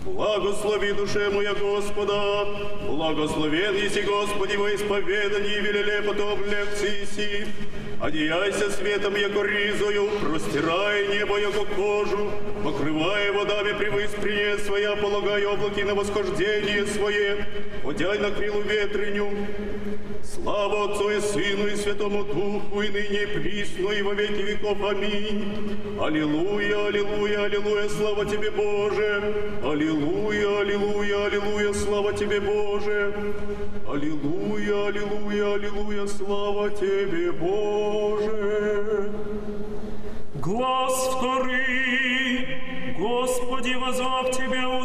Благослови душе моя Господа, благословен еси Господи во исповедании велеле потом лекции си. Одеяйся светом, яко ризою, простирай небо, яко кожу, покрывай водами превыспрение своя, полагай облаки на восхождение свое, одяй на крилу ветреню. Слава Отцу и Сыну и Святому Духу, и ныне и присно, и во веки веков. Аминь. Аллилуйя, аллилуйя, аллилуйя, слава Тебе, Боже. Аллилуйя, аллилуйя, аллилуйя, слава Тебе, Боже. Аллилуйя, аллилуйя, аллилуйя, слава Тебе, Боже. Глас вторый, Господи, возвав Тебе,